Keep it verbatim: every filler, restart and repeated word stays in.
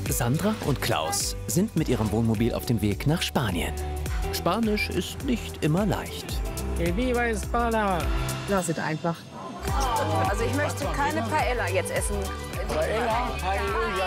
Sandra und Klaus sind mit ihrem Wohnmobil auf dem Weg nach Spanien. Spanisch ist nicht immer leicht. Viva España! Lass es einfach. Also ich möchte keine Paella jetzt essen. Paella, Halleluja.